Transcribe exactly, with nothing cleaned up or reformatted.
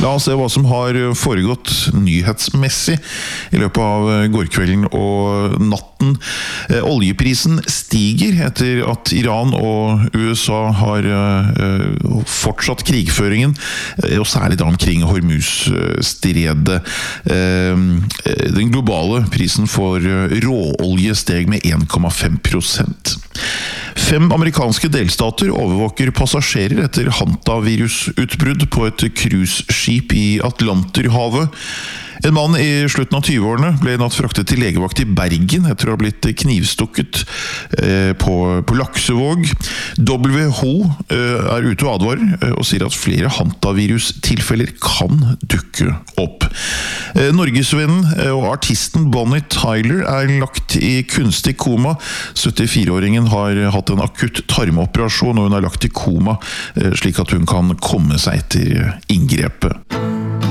La oss se hva som har foregått nyhetsmessig I løpet av gårkvelden og natten. Oljeprisen stiger etter at Iran og USA har fortsatt krigføringen, og særlig da omkring Hormuz-stredet. Den globale prisen for råolje steg med en komma fem prosent. Fem amerikanske delstater overvåker passasjerer etter hantavirusutbrudd på et cruiseskip I Atlanterhavet. En mann I slutten av tyve-årene ble natt fraktet til legevakt I Bergen etter å ha blitt knivstukket på, på Laksevåg. W H O er ute og advarer og sier at flere hantavirustilfeller kan dukke opp. Norgesvennen og artisten Bonnie Tyler er lagt I kunstig koma. syttifire-åringen har hatt en akutt tarmoperasjon og hun er lagt I koma slik at hun kan komme seg etter inngrepet.